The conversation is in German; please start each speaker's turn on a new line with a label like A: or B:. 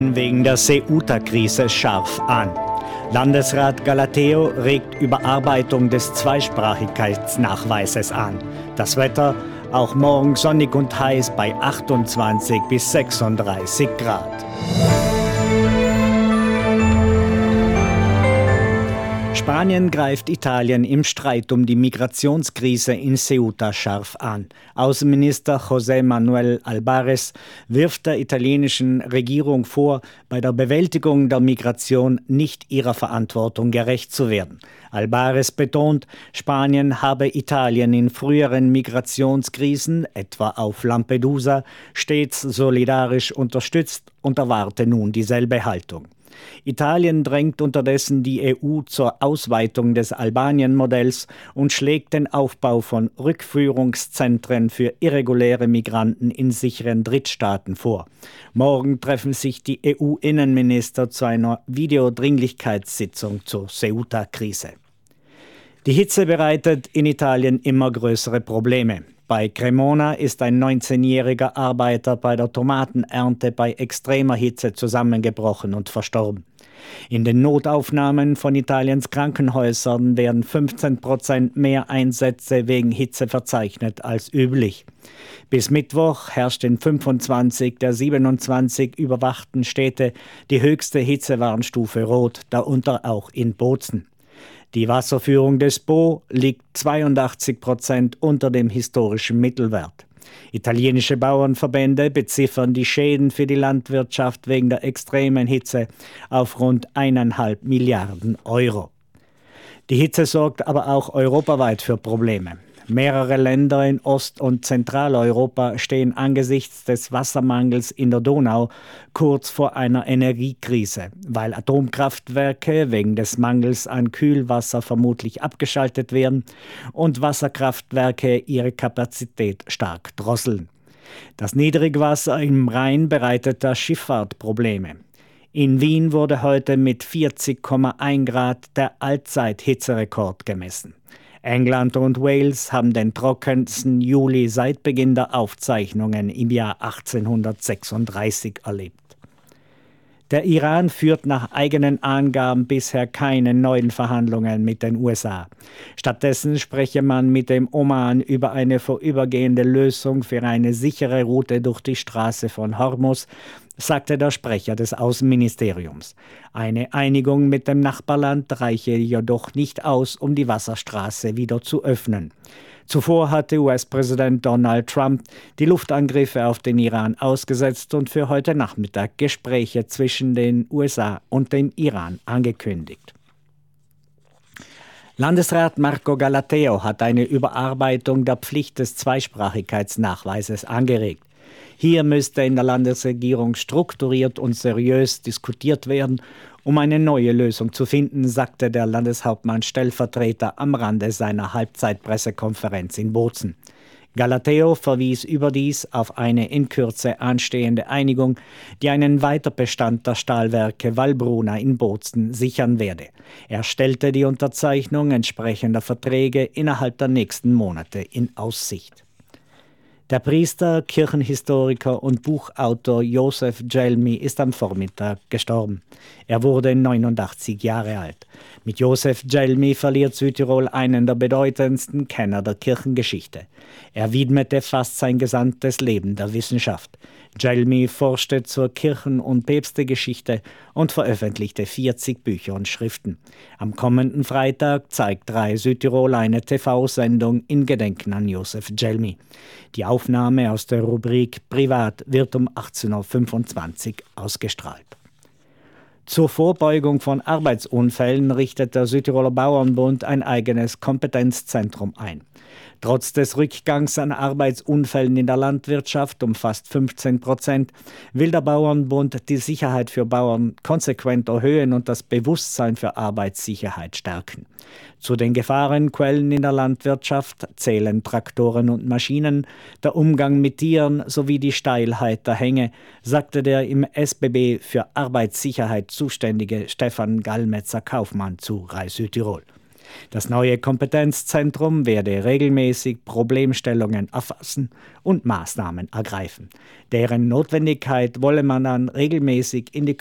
A: Wegen der Ceuta-Krise scharf an. Landesrat Galateo regt Überarbeitung des Zweisprachigkeitsnachweises an. Das Wetter auch morgen sonnig und heiß bei 28 bis 36 Grad. Spanien greift Italien im Streit um die Migrationskrise in Ceuta scharf an. Außenminister José Manuel Álvarez wirft der italienischen Regierung vor, bei der Bewältigung der Migration nicht ihrer Verantwortung gerecht zu werden. Álvarez betont, Spanien habe Italien in früheren Migrationskrisen, etwa auf Lampedusa, stets solidarisch unterstützt und erwarte nun dieselbe Haltung. Italien drängt unterdessen die EU zur Ausweitung des Albanien-Modells und schlägt den Aufbau von Rückführungszentren für irreguläre Migranten in sicheren Drittstaaten vor. Morgen treffen sich die EU-Innenminister zu einer Videodringlichkeitssitzung zur Ceuta-Krise. Die Hitze bereitet in Italien immer größere Probleme. Bei Cremona ist ein 19-jähriger Arbeiter bei der Tomatenernte bei extremer Hitze zusammengebrochen und verstorben. In den Notaufnahmen von Italiens Krankenhäusern werden 15% mehr Einsätze wegen Hitze verzeichnet als üblich. Bis Mittwoch herrscht in 25 der 27 überwachten Städte die höchste Hitzewarnstufe Rot, darunter auch in Bozen. Die Wasserführung des Po liegt 82% unter dem historischen Mittelwert. Italienische Bauernverbände beziffern die Schäden für die Landwirtschaft wegen der extremen Hitze auf rund 1,5 Milliarden Euro. Die Hitze sorgt aber auch europaweit für Probleme. Mehrere Länder in Ost- und Zentraleuropa stehen angesichts des Wassermangels in der Donau kurz vor einer Energiekrise, weil Atomkraftwerke wegen des Mangels an Kühlwasser vermutlich abgeschaltet werden und Wasserkraftwerke ihre Kapazität stark drosseln. Das Niedrigwasser im Rhein bereitet der Schifffahrt Probleme. In Wien wurde heute mit 40,1 Grad der Allzeit-Hitzerekord gemessen. England und Wales haben den trockensten Juli seit Beginn der Aufzeichnungen im Jahr 1836 erlebt. Der Iran führt nach eigenen Angaben bisher keine neuen Verhandlungen mit den USA. Stattdessen spreche man mit dem Oman über eine vorübergehende Lösung für eine sichere Route durch die Straße von Hormuz, sagte der Sprecher des Außenministeriums. Eine Einigung mit dem Nachbarland reiche jedoch nicht aus, um die Wasserstraße wieder zu öffnen. Zuvor hatte US-Präsident Donald Trump die Luftangriffe auf den Iran ausgesetzt und für heute Nachmittag Gespräche zwischen den USA und dem Iran angekündigt. Landesrat Marco Galateo hat eine Überarbeitung der Pflicht des Zweisprachigkeitsnachweises angeregt. Hier müsste in der Landesregierung strukturiert und seriös diskutiert werden, um eine neue Lösung zu finden, sagte der Landeshauptmann Stellvertreter am Rande seiner Halbzeitpressekonferenz in Bozen. Galateo verwies überdies auf eine in Kürze anstehende Einigung, die einen Weiterbestand der Stahlwerke Valbruna in Bozen sichern werde. Er stellte die Unterzeichnung entsprechender Verträge innerhalb der nächsten Monate in Aussicht. Der Priester, Kirchenhistoriker und Buchautor Joseph Gelmi ist am Vormittag gestorben. Er wurde 89 Jahre alt. Mit Joseph Gelmi verliert Südtirol einen der bedeutendsten Kenner der Kirchengeschichte. Er widmete fast sein gesamtes Leben der Wissenschaft. Gelmi forschte zur Kirchen- und Päpstegeschichte und veröffentlichte 40 Bücher und Schriften. Am kommenden Freitag zeigt Rai Südtirol eine TV-Sendung in Gedenken an Joseph Gelmi. Die Aufnahme aus der Rubrik Privat wird um 18.25 Uhr ausgestrahlt. Zur Vorbeugung von Arbeitsunfällen richtet der Südtiroler Bauernbund ein eigenes Kompetenzzentrum ein. Trotz des Rückgangs an Arbeitsunfällen in der Landwirtschaft um fast 15% will der Bauernbund die Sicherheit für Bauern konsequent erhöhen und das Bewusstsein für Arbeitssicherheit stärken. Zu den Gefahrenquellen in der Landwirtschaft zählen Traktoren und Maschinen, der Umgang mit Tieren sowie die Steilheit der Hänge, sagte der im SBB für Arbeitssicherheit zuständige Stefan Gallmetzer-Kaufmann zu Rai Südtirol. Das neue Kompetenzzentrum werde regelmäßig Problemstellungen erfassen und Maßnahmen ergreifen. Deren Notwendigkeit wolle man dann regelmäßig in die